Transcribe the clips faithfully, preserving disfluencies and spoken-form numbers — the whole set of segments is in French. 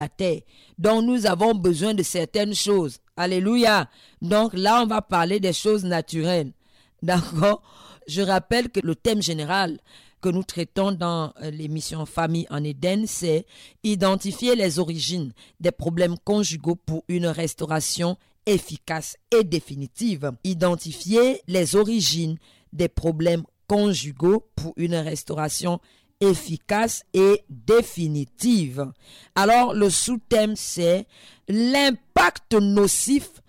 la terre. Donc nous avons besoin de certaines choses. Alléluia. Donc là, on va parler des choses naturelles. D'accord? Je rappelle que le thème général que nous traitons dans l'émission Famille en Éden, c'est identifier les origines des problèmes conjugaux pour une restauration efficace et définitive. Identifier les origines des problèmes conjugaux pour une restauration efficace et définitive. Alors, le sous-thème, c'est l'impact nocif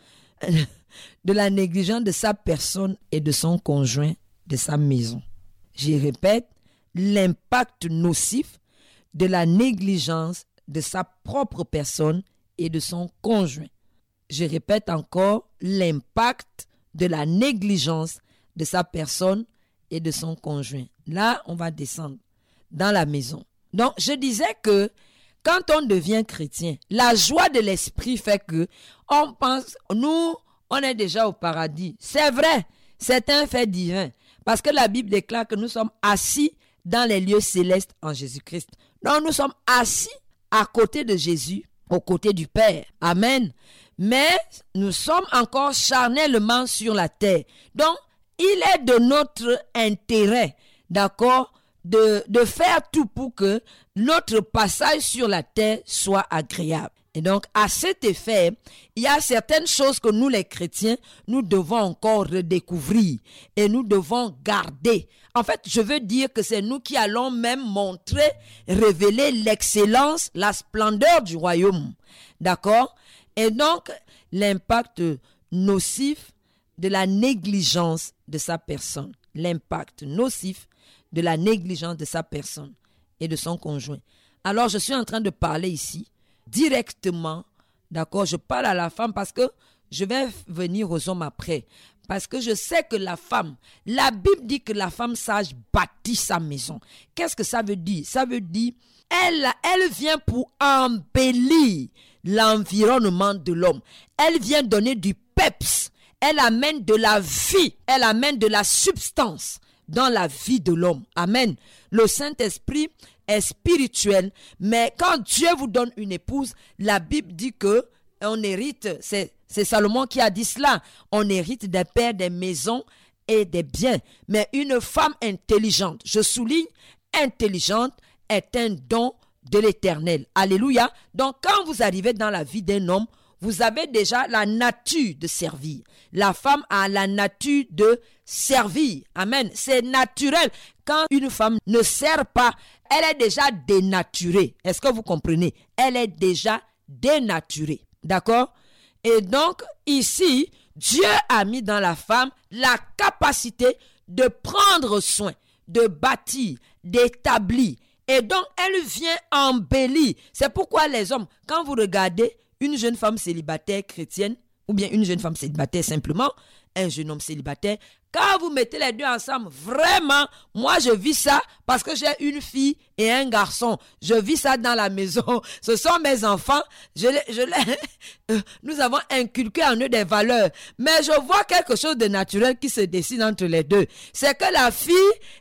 de la négligence de sa personne et de son conjoint, de sa maison. Je répète, l'impact nocif de la négligence de sa propre personne et de son conjoint. Je répète encore, l'impact de la négligence de sa personne et de son conjoint. Là, on va descendre dans la maison. Donc, je disais que quand on devient chrétien, la joie de l'esprit fait que on pense, nous, on est déjà au paradis. C'est vrai, c'est un fait divin. Parce que la Bible déclare que nous sommes assis dans les lieux célestes en Jésus-Christ. Donc, nous sommes assis à côté de Jésus, aux côtés du Père. Amen. Mais nous sommes encore charnellement sur la terre. Donc, il est de notre intérêt, d'accord, de, de faire tout pour que notre passage sur la terre soit agréable. Et donc, à cet effet, il y a certaines choses que nous, les chrétiens, nous devons encore redécouvrir et nous devons garder. En fait, je veux dire que c'est nous qui allons même montrer, révéler l'excellence, la splendeur du royaume. D'accord? Et donc, l'impact nocif de la négligence de sa personne. L'impact nocif de la négligence de sa personne et de son conjoint. Alors, je suis en train de parler ici directement, d'accord, je parle à la femme parce que je vais venir aux hommes après, parce que je sais que la femme, la Bible dit que la femme sage bâtit sa maison. Qu'est-ce que ça veut dire? Ça veut dire, elle, elle vient pour embellir l'environnement de l'homme. Elle vient donner du peps, elle amène de la vie, elle amène de la substance dans la vie de l'homme. Amen. Le Saint-Esprit est spirituel, mais quand Dieu vous donne une épouse, la Bible dit que on hérite, c'est, c'est Salomon qui a dit cela, on hérite des pères, des maisons et des biens. Mais une femme intelligente, je souligne, intelligente, est un don de l'Éternel. Alléluia. Donc quand vous arrivez dans la vie d'un homme, vous avez déjà la nature de servir. La femme a la nature de servir. Amen. C'est naturel. Quand une femme ne sert pas, elle est déjà dénaturée. Est-ce que vous comprenez? Elle est déjà dénaturée. D'accord? Et donc, ici, Dieu a mis dans la femme la capacité de prendre soin, de bâtir, d'établir. Et donc, elle vient embellir. C'est pourquoi les hommes, quand vous regardez une jeune femme célibataire chrétienne, ou bien une jeune femme célibataire simplement, un jeune homme célibataire, quand vous mettez les deux ensemble, vraiment, moi je vis ça parce que j'ai une fille et un garçon. Je vis ça dans la maison. Ce sont mes enfants. Je les, je les, nous avons inculqué en eux des valeurs. Mais je vois quelque chose de naturel qui se dessine entre les deux. C'est que la fille,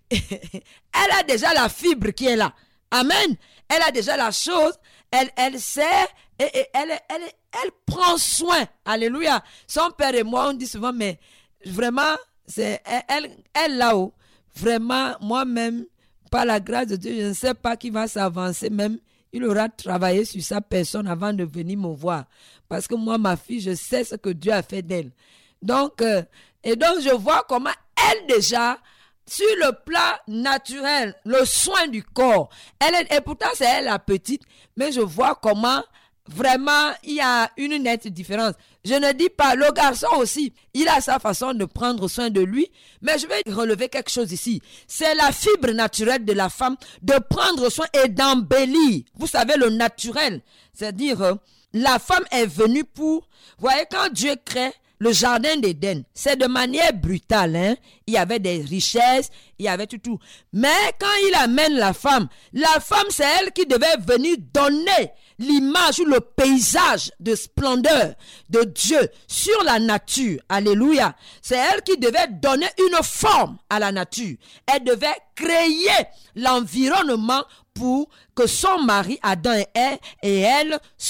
elle a déjà la fibre qui est là. Amen. Elle a déjà la chose. Elle, elle sait et, et elle, elle, elle, elle prend soin. Alléluia. Son père et moi, on dit souvent, mais vraiment, c'est elle, elle, elle là-haut. Vraiment, moi-même, par la grâce de Dieu, je ne sais pas qui va s'avancer. Même, il aura travaillé sur sa personne avant de venir me voir. Parce que moi, ma fille, je sais ce que Dieu a fait d'elle. Donc, euh, et donc, je vois comment elle déjà, sur le plan naturel, le soin du corps, elle est, et pourtant c'est elle la petite, mais je vois comment vraiment il y a une nette différence. Je ne dis pas, le garçon aussi, il a sa façon de prendre soin de lui, mais je vais relever quelque chose ici. C'est la fibre naturelle de la femme de prendre soin et d'embellir. Vous savez, le naturel, c'est-à-dire euh, la femme est venue pour, vous voyez, quand Dieu crée le jardin d'Éden, c'est de manière brutale, hein. Il y avait des richesses, il y avait tout, tout. Mais quand il amène la femme, la femme, c'est elle qui devait venir donner l'image ou le paysage de splendeur de Dieu sur la nature. Alléluia. C'est elle qui devait donner une forme à la nature. Elle devait créer l'environnement pour que son mari Adam et elle, et elle